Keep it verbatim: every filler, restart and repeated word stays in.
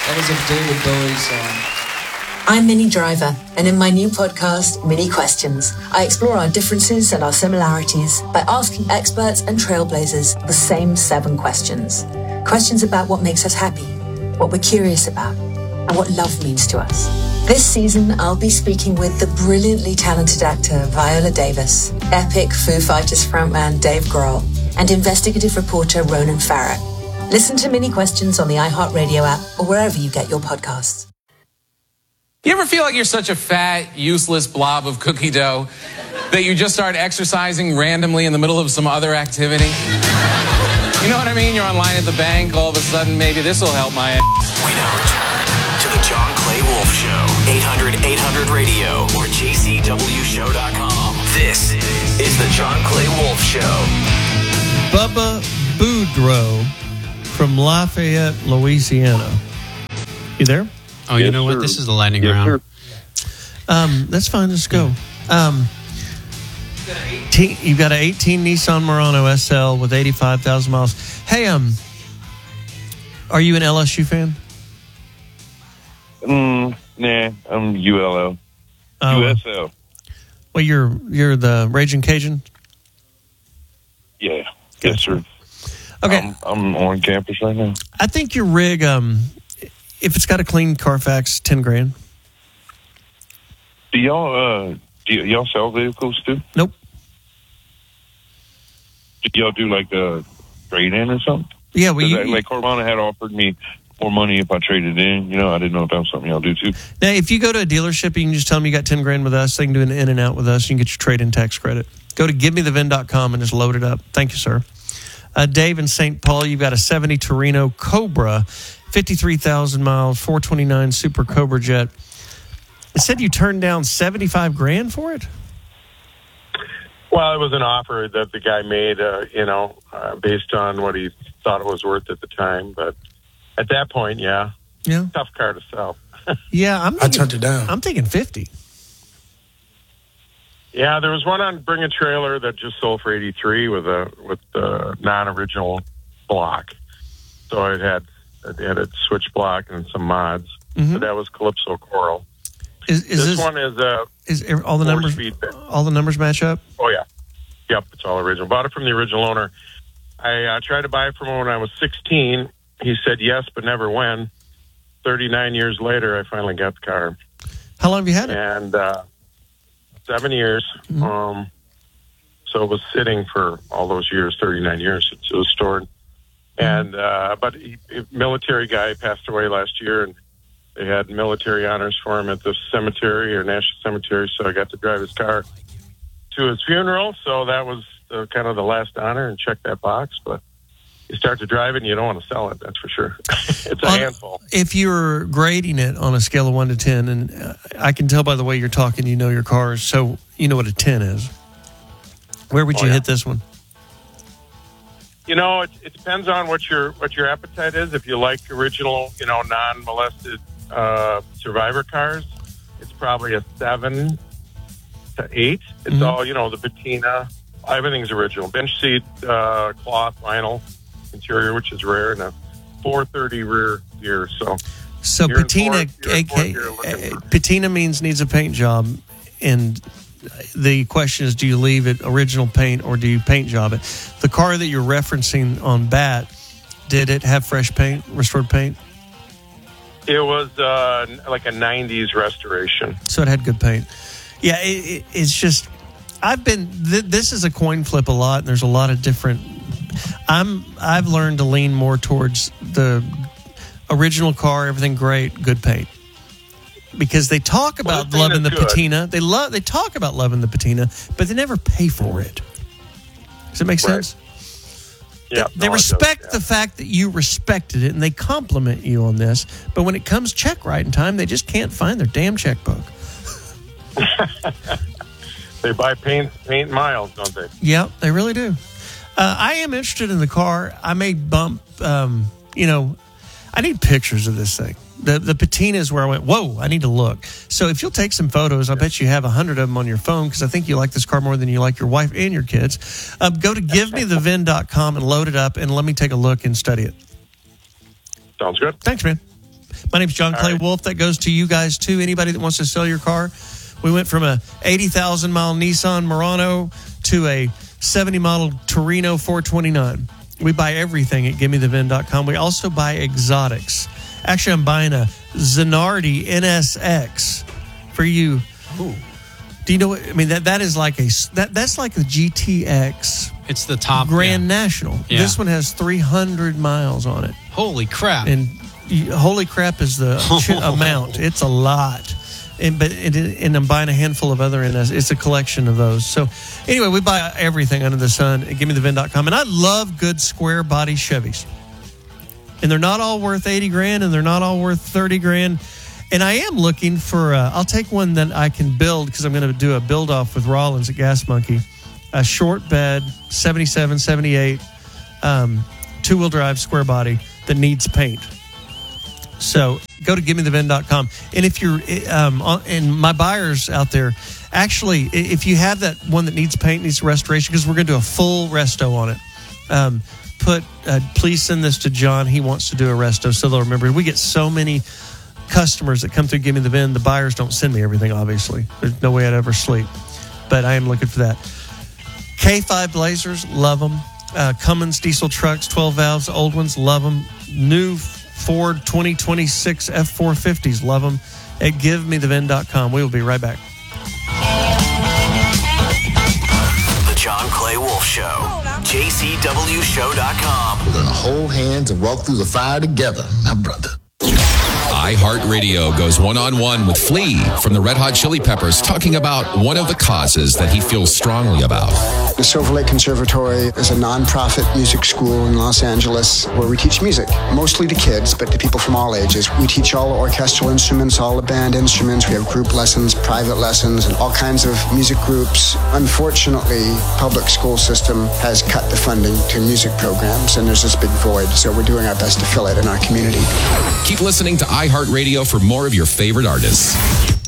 That was a David Bowie song. I'm Minnie Driver, and in my new podcast, Minnie Questions, I explore our differences and our similarities by asking experts and trailblazers the same seven questions. Questions about what makes us happy, what we're curious about, and what love means to us. This season, I'll be speaking with the brilliantly talented actor Viola Davis, epic Foo Fighters frontman Dave Grohl, and investigative reporter Ronan Farrow. Listen to Minnie Questions on the iHeartRadio app or wherever you get your podcasts. You ever feel like you're such a fat, useless blob of cookie dough that you just start exercising randomly in the middle of some other activity? You know what I mean? You're online at the bank, all of a sudden, maybe this will help my ass. We now return to the John Clay Wolf Show. eight hundred eight hundred radio or j c w show dot com. This is the John Clay Wolf Show. Bubba Boudreaux from Lafayette, Louisiana. You there? Oh, yes, you know sir. What? This is the lightning yes, round. Um, that's fine. Let's go. Um, you've got an eighteen Nissan Murano S L with eighty-five thousand miles. Hey, um, are you an L S U fan? Mm, nah, I'm U L L. Uh, U S L. Well, you're you're the Raging Cajun? Yeah. Yes, sir. Okay. I'm, I'm on campus right now. I think your rig, um, if it's got a clean Carfax, ten grand. Do y'all uh do y- y'all sell vehicles too? Nope. Do y'all do like a trade in or something? Yeah, well, you, I, like Carvana had offered me more money if I traded in. You know, I didn't know if that was something y'all do too. Now, if you go to a dealership, you can just tell them you got ten grand with us. They can do an in and out with us. You can get your trade in tax credit. Go to give me the vin dot com and just load it up. Thank you, sir. Uh, Dave in Saint Paul, you've got a seventy Torino Cobra, fifty-three thousand miles, four twenty-nine Super Cobra Jet. It said you turned down seventy-five grand for it? Well, it was an offer that the guy made, uh, you know, uh, based on what he thought it was worth at the time. But at that point, yeah, yeah, tough car to sell. yeah, I'm thinking, I turned it down. I'm thinking fifty. Yeah, there was one on Bring a Trailer that just sold for eighty-three with a with the non-original block. So it had it had a switch block and some mods. Mm-hmm. But that was Calypso Coral. Is, is this, this one is uh is all the numbers all the numbers match up? Oh yeah, yep, it's all original. Bought it from the original owner. I uh, tried to buy it from him when I was sixteen. He said yes, but never when. Thirty-nine years later, I finally got the car. How long have you had it? And uh, seven years. Mm-hmm. Um, so it was sitting for all those years, thirty-nine years. It was stored. Mm-hmm. And uh, but he, he, military guy passed away last year, and they had military honors for him at the cemetery or National Cemetery. So I got to drive his car to his funeral. So that was uh, kind of the last honor, and check that box. But you start to drive it and you don't want to sell it, that's for sure. It's a on, handful. If you're grading it on a scale of one to ten, and uh, I can tell by the way you're talking, you know your cars, so you know what a ten is. Where would oh, you yeah. hit this one? You know, it, it depends on what your what your appetite is. If you like original, you know, non-molested uh, survivor cars, it's probably a seven to eight. It's Mm-hmm. all, you know, the patina. Everything's original. Bench seat, uh, cloth, vinyl interior, which is rare, and a four thirty rear gear. So, so you're patina, in fourth, you're in fourth, A K, you're looking uh, for- patina means needs a paint job, and the question is, do you leave it original paint or do you paint job it? The car that you're referencing on Bat, did it have fresh paint, restored paint? It was uh, like a nineties restoration. So it had good paint. Yeah, it, it, it's just, I've been, th- this is a coin flip a lot, and there's a lot of different, I'm, I've learned to lean more towards the original car, everything great, good paint. Because they talk about well, the loving the good. patina. They love, they talk about loving the patina, but they never pay for it. Does it make Right. sense? Yeah, They no, it does, respect yeah. the fact that you respected it, and they compliment you on this. But when it comes check writing time, they just can't find their damn checkbook. They buy paint paint miles, don't they? Yeah, they really do. Uh, I am interested in the car. I may bump, um, you know, I need pictures of this thing. The the patina is where I went, whoa, I need to look. So if you'll take some photos, I bet you have a hundred of them on your phone, because I think you like this car more than you like your wife and your kids. Uh, go to give me the vin dot com and load it up, and let me take a look and study it. Sounds good. Thanks, man. My name's John Clay right. Wolf. That goes to you guys, too. Anybody that wants to sell your car. We went from a eighty thousand mile Nissan Murano to a seventy model Torino four twenty-nine. We buy everything at gimme the vin dot com. We also buy exotics. Actually, I'm buying a Zanardi N S X for you. Ooh. Do you know what I mean? That that is like a that that's like a G T X. It's the top Grand yeah. National. Yeah. This one has three hundred miles on it. Holy crap! And you, holy crap is the ch- amount. It's a lot. And but it, and I'm buying a handful of other N S. It's a collection of those. So anyway, we buy everything under the sun at gimme the vin dot com. And I love good square body Chevys. And they're not all worth eighty grand, and they're not all worth thirty grand. And I am looking for, uh, I'll take one that I can build because I'm going to do a build off with Rollins at Gas Monkey. A short bed, seventy-seven, seventy-eight, um, two wheel drive square body that needs paint. So go to gimme the vin dot com. And if you're, um, on, and my buyers out there, actually, if you have that one that needs paint, needs restoration, because we're going to do a full resto on it, um, put, uh, please send this to John. He wants to do a resto so they'll remember. We get so many customers that come through Gimme the Vin. The buyers don't send me everything, obviously. There's no way I'd ever sleep. But I am looking for that. K five Blazers, love them. Uh, Cummins diesel trucks, twelve valves, old ones, love them. New Ford twenty twenty-six F four fifties, love them. At give me the vin dot com. We will be right back. The John Clay Wolf Show. J C W show dot com. We're going to hold hands and walk through the fire together, my brother. iHeartRadio goes one-on-one with Flea from the Red Hot Chili Peppers, talking about one of the causes that he feels strongly about. The Silver Lake Conservatory is a non-profit music school in Los Angeles where we teach music, mostly to kids, but to people from all ages. We teach all the orchestral instruments, all the band instruments. We have group lessons, private lessons, and all kinds of music groups. Unfortunately, public school system has cut the funding to music programs, and there's this big void, so we're doing our best to fill it in our community. Keep listening to iHeartRadio for more of your favorite artists.